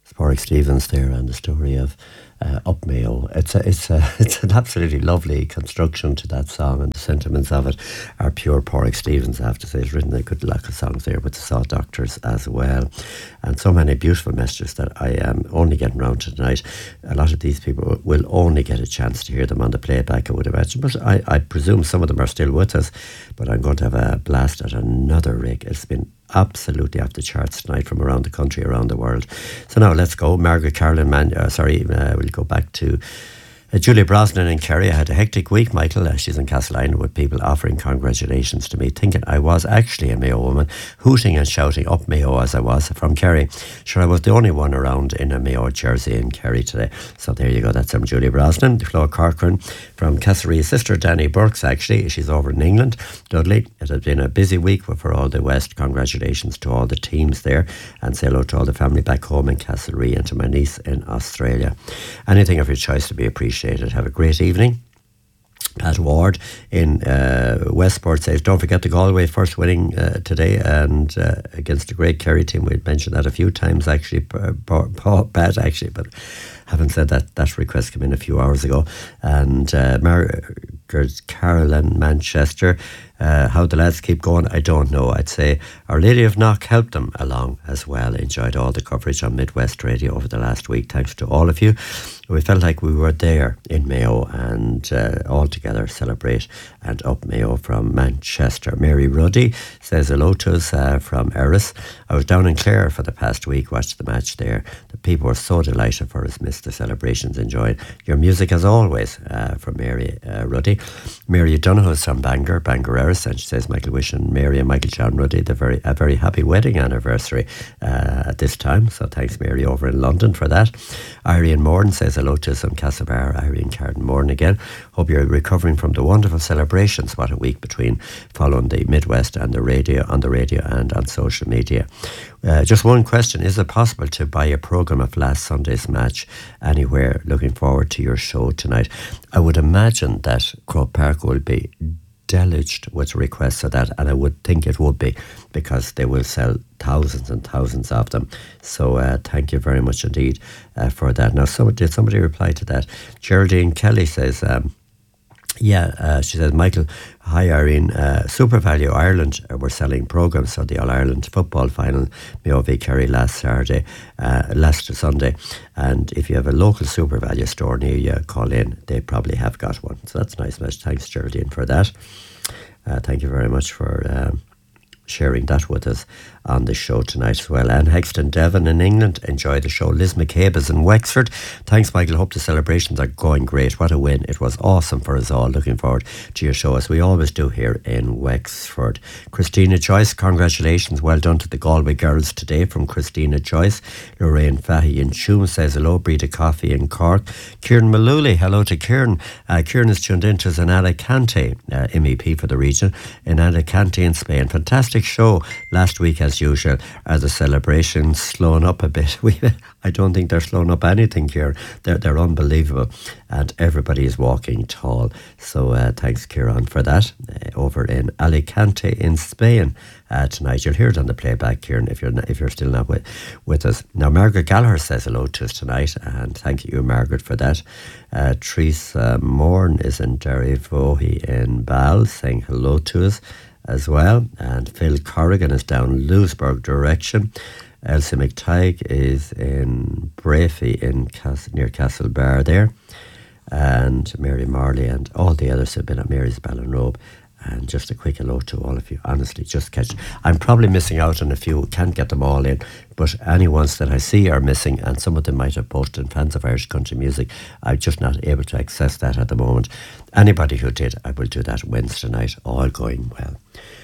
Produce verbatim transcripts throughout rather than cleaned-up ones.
Pádraig Stevens there, and the story of uh, Up Mayo. It's a, it's a, it's an absolutely lovely construction to that song, and the sentiments of it are pure Pádraig Stevens, I have to say. He's written a good lot of songs there with the Saw Doctors as well, and so many beautiful messages that I am only getting round to tonight. A lot of these people will only get a chance to hear them on the playback, I would imagine, but I, I presume some of them are still with us. But I'm going to have a blast at another rig. It's been absolutely off the charts tonight from around the country, around the world. So now let's go. Margaret Carolyn, Man- uh, sorry, uh, we'll go back to Uh, Julia Brosnan in Kerry. I had a hectic week, Michael. Uh, she's in Castleisland with people offering congratulations to me, thinking I was actually a Mayo woman, hooting and shouting up Mayo as I was from Kerry. Sure, I was the only one around in a Mayo jersey in Kerry today. So there you go. That's from Julia Brosnan. Flo Corcoran from Castlereagh's sister, Danny Burks, actually. She's over in England. Dudley, it has been a busy week for all the West. Congratulations to all the teams there. And say hello to all the family back home in Castlereagh and to my niece in Australia. Anything of your choice to be appreciated. Have a great evening. Pat Ward in uh, Westport says, don't forget the Galway first winning uh, today and uh, against the great Kerry team. We'd mentioned that a few times actually, Pat actually, but haven't said that. That request came in a few hours ago. And uh, Margaret Carolyn, Manchester, uh, how the lads keep going, I don't know. I'd say Our Lady of Knock helped them along as well. Enjoyed all the coverage on Midwest Radio over the last week. Thanks to all of you. We felt like we were there in Mayo and uh, all together celebrate and up Mayo from Manchester. Mary Ruddy says hello to us uh, from Erris. I was down in Clare for the past week, watched the match there. The people were so delighted for us, missed the celebrations, enjoyed your music as always, uh, from Mary uh, Ruddy. Mary Donoghue is from Bangor, Bangor Erris, and she says Michael wishing Mary and Michael John Ruddy the very, a very happy wedding anniversary uh, at this time. So thanks Mary over in London for that. Irene Morn says hello to us from Castlebar. Irene Carden Morn again. Hope you're recovering from the wonderful celebrations. What a week between following the Midwest and the radio, on the radio and on social media. Uh, just one question. Is it possible to buy a programme of last Sunday's match anywhere? Looking forward to your show tonight. I would imagine that Croke Park will be deluged with requests of that, and I would think it would be because they will sell thousands and thousands of them. So uh, thank you very much indeed uh, for that. Now, so, did somebody reply to that? Geraldine Kelly says, um, yeah, uh, she says, Michael, hi Irene, uh, Super Value Ireland uh, were selling programmes for the All-Ireland football final, Mayo v Kerry last Saturday, uh, last Sunday, and if you have a local Super Value store near you, call in, they probably have got one. So that's a nice message. Thanks Geraldine for that. Uh, thank you very much for um, sharing that with us on the show tonight as well. Anne Hexton, Devon in England, enjoy the show. Liz McCabe is in Wexford. Thanks Michael, hope the celebrations are going great. What a win, it was awesome for us all. Looking forward to your show as we always do here in Wexford. Christina Joyce, congratulations, well done to the Galway girls today from Christina Joyce. Lorraine Fahy in Tuam says hello. Breda Coffee in Cork. Kieran Malooly, hello to Kieran. Uh, Kieran is tuned into us in Alicante, uh, M E P for the region, in Alicante in Spain. Fantastic show last week as usual. Are the celebrations slowing up a bit? We, I don't think they're slowing up anything here. They're, they're unbelievable and everybody is walking tall. So uh, thanks Kieran for that. Uh, over in Alicante in Spain uh, tonight. You'll hear it on the playback, Kieran, if you're not, if you're still not with, with us. Now Margaret Gallagher says hello to us tonight, and thank you Margaret for that. Uh, Teresa Morn is in Derryvohy in Ball saying hello to us as well, and Phil Corrigan is down Lewisburg direction. Elsie McTighe is in Brafey in Cas- near Castlebar there, and Mary Marley and all the others have been at Mary's Ballinrobe. And just a quick hello to all of you. Honestly, just catch. I'm probably missing out on a few, can't get them all in, but any ones that I see are missing, and some of them might have posted in Fans of Irish Country Music. I'm just not able to access that at the moment. Anybody who did, I will do that Wednesday night, all going well.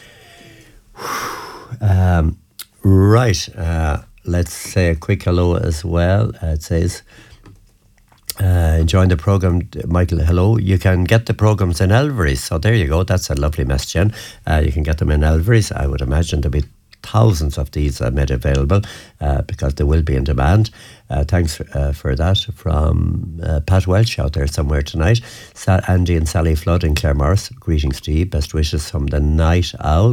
Um, right, uh, let's say a quick hello as well. Uh, it says, Uh, enjoying the programme, Michael, hello. You can get the programmes in Elvery's, so there you go. That's a lovely message, Jen. Uh, you can get them in Elvery's. I would imagine there'll be thousands of these uh, made available uh, because they will be in demand. Uh, thanks for, uh, for that from uh, Pat Welch out there somewhere tonight. Sa- Andy and Sally Flood in Claremorris. Greetings to you. Best wishes from the Night Owl.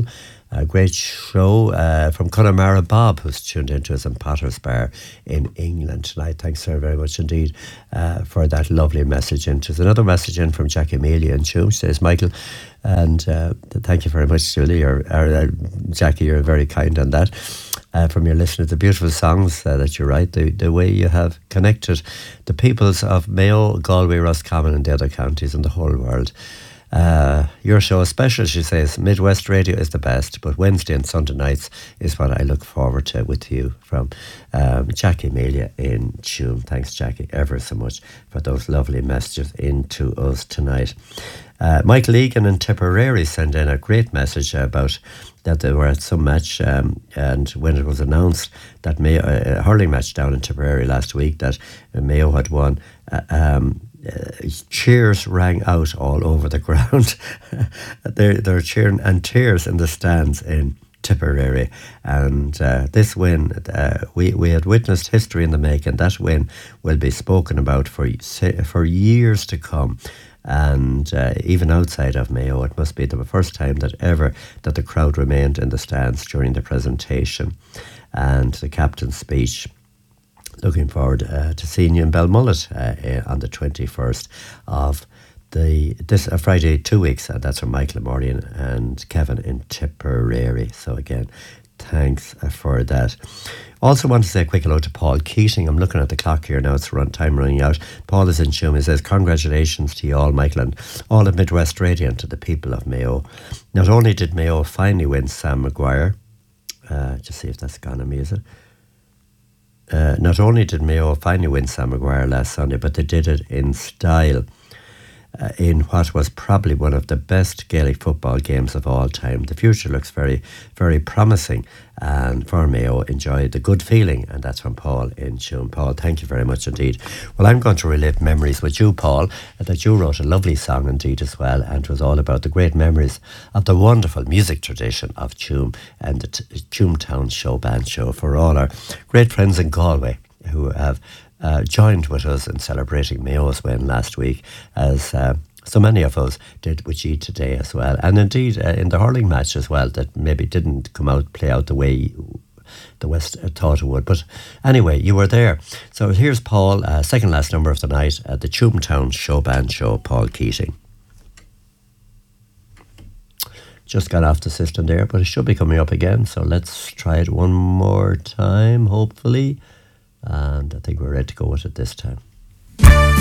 A great show uh, from Connemara Bob, who's tuned into us in Potter's Bar in England tonight. Thanks very, very much indeed uh, for that lovely message in. There's another message in from Jackie Amelia in Tuam. She says, Michael, and uh, thank you very much, Julie, or, or uh, Jackie, you're very kind on that. Uh, from your listeners, the beautiful songs uh, that you write, the, the way you have connected the peoples of Mayo, Galway, Roscommon and the other counties in the whole world. Uh, your show is special, she says. Midwest Radio is the best, but Wednesday and Sunday nights is what I look forward to with you. From um, Jackie Amelia in Tuam. Thanks, Jackie, ever so much for those lovely messages into us tonight. Uh, Michael Egan in Tipperary sent in a great message about that they were at some match, um, and when it was announced that Mayo, a hurling match down in Tipperary last week, that Mayo had won, uh, um, Uh, cheers rang out all over the ground. they're, they're cheering, and tears in the stands in Tipperary. And uh, this win, uh, we, we had witnessed history in the making. That win will be spoken about for for years to come. And uh, even outside of Mayo, it must be the first time that ever that the crowd remained in the stands during the presentation and the captain's speech. Looking forward uh, to seeing you in Belmullet uh, on the twenty-first of the this uh, Friday, two weeks. And that's from Michael Morgan and Kevin in Tipperary. So again, thanks uh, for that. Also want to say a quick hello to Paul Keating. I'm looking at the clock here now. It's run time running out. Paul is in Tuam. He says, congratulations to you all, Michael, and all of Midwest Radio and to the people of Mayo. Not only did Mayo finally win Sam Maguire, uh, just see if that's gone on me, is it? Uh, not only did Mayo finally win Sam Maguire last Sunday, but they did it in style, uh, in what was probably one of the best Gaelic football games of all time. The future looks very, very promising, and for Mayo, enjoy the good feeling. And that's from Paul in Tuam. Paul, thank you very much indeed. Well, I'm going to relive memories with you, Paul, that you wrote a lovely song indeed as well, and it was all about the great memories of the wonderful music tradition of Tuam and the t- Tuam Town Show Band Show for all our great friends in Galway who have uh, joined with us in celebrating Mayo's win last week, as uh, so many of us did with you today as well. And indeed, uh, in the hurling match as well, that maybe didn't come out, play out the way the West thought it would. But anyway, you were there. So here's Paul, uh, second last number of the night at the Tuam Town Show Band Show, Paul Keating. Just got off the system there, but it should be coming up again. So let's try it one more time, hopefully. And I think we're ready to go with it this time.